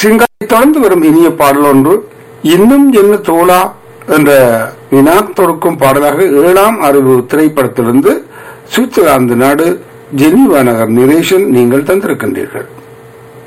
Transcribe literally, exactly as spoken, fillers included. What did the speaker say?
சிங்காரை தொடர்ந்து வரும் இனிய பாடல் ஒன்று இன்னும் என்ன தோழா என்ற வினா தொடுக்கும் பாடலாக ஏழாம் அறிவு திரைப்படத்திலிருந்து சுவிட்சர்லாந்து நாடு ஜெனீவா நகர் நிரேஷன் நீங்கள் தந்திருக்கின்றீர்கள்.